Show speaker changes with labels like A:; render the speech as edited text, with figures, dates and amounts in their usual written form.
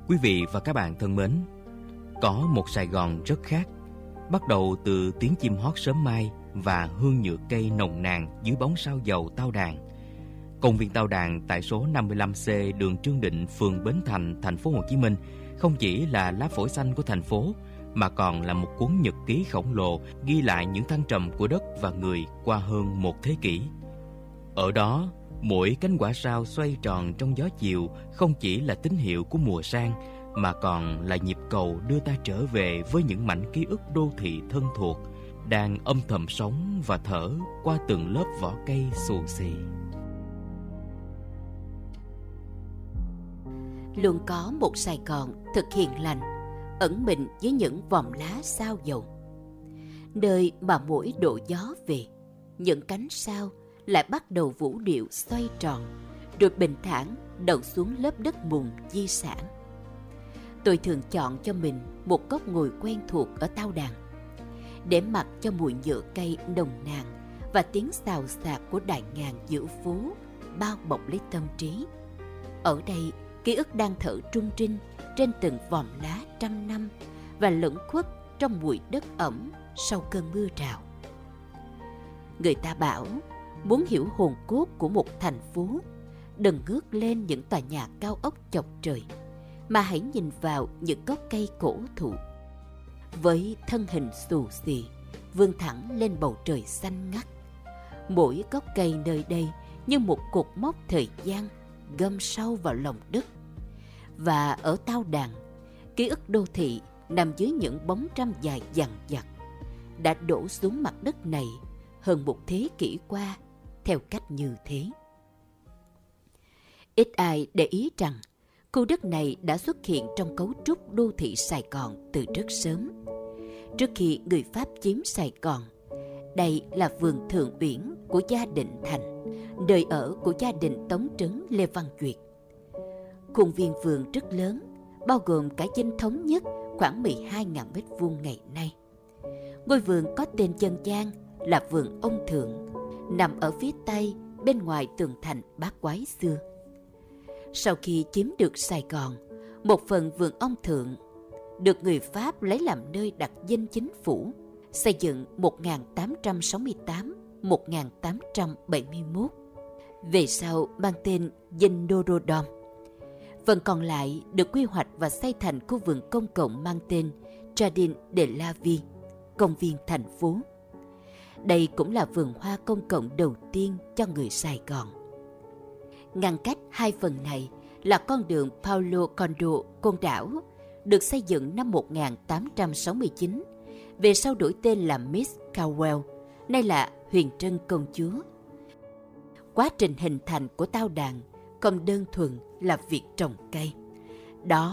A: Quý vị và các bạn thân mến, có một Sài Gòn rất khác, bắt đầu từ tiếng chim hót sớm mai và hương nhựa cây nồng nàn dưới bóng sao dầu Tao Đàn. Công viên Tao Đàn tại số 55C đường Trương Định, phường Bến Thành, thành phố Hồ Chí Minh không chỉ là lá phổi xanh của thành phố mà còn là một cuốn nhật ký khổng lồ ghi lại những thăng trầm của đất và người qua hơn một thế kỷ. Ở đó, mỗi cánh quả sao xoay tròn trong gió chiều không chỉ là tín hiệu của mùa sang mà còn là nhịp cầu đưa ta trở về với những mảnh ký ức đô thị thân thuộc đang âm thầm sống và thở qua từng lớp vỏ cây xù xì.
B: Luôn có một Sài Gòn thật hiền lành, ẩn mình dưới những vòm lá sao dầu, nơi mà mỗi độ gió về, những cánh sao lại bắt đầu vũ điệu xoay tròn, rồi bình thản đậu xuống lớp đất mùn di sản. Tôi thường chọn cho mình một góc ngồi quen thuộc ở Tao Đàn, để mặc cho mùi nhựa cây nồng nàn và tiếng xào xạc của đại ngàn giữa phố bao bọc lấy tâm trí. Ở đây, ký ức đang thở trung trinh trên từng vòm lá trăm năm và lẫn khuất trong bụi đất ẩm sau cơn mưa rào. Người ta bảo, muốn hiểu hồn cốt của một thành phố, đừng ngước lên những tòa nhà cao ốc chọc trời, mà hãy nhìn vào những gốc cây cổ thụ. Với thân hình xù xì, vươn thẳng lên bầu trời xanh ngắt. Mỗi gốc cây nơi đây như một cột mốc thời gian găm sâu vào lòng đất. Và ở Tao Đàn, ký ức đô thị nằm dưới những bóng râm dài dằng dặc, đã đổ xuống mặt đất này hơn một thế kỷ qua theo cách như thế. Ít ai để ý rằng khu đất này đã xuất hiện trong cấu trúc đô thị Sài Gòn từ rất sớm. Trước khi người Pháp chiếm Sài Gòn, đây là vườn Thượng Uyển của gia Định Thành, nơi ở của gia đình tống trấn Lê Văn Duyệt. Khuôn viên vườn rất lớn, bao gồm cả dinh thống nhất khoảng 12.000 m² ngày nay. Ngôi vườn có tên dân gian là vườn ông Thượng, nằm ở phía tây bên ngoài tường thành Bát Quái xưa. Sau khi chiếm được Sài Gòn, một phần vườn ông Thượng được người Pháp lấy làm nơi đặt dinh chính phủ, xây dựng 1868-1871, về sau mang tên dinh Norodom. Phần còn lại được quy hoạch và xây thành khu vườn công cộng mang tên Jardin de la Ville, công viên thành phố. Đây cũng là vườn hoa công cộng đầu tiên cho người Sài Gòn. Ngăn cách hai phần này là con đường Paulo Coelho Côn Đảo, được xây dựng năm 1869, về sau đổi tên là Miss Caldwell, nay là Huyền Trân Công Chúa. Quá trình hình thành của Tao Đàn không đơn thuần là việc trồng cây. Đó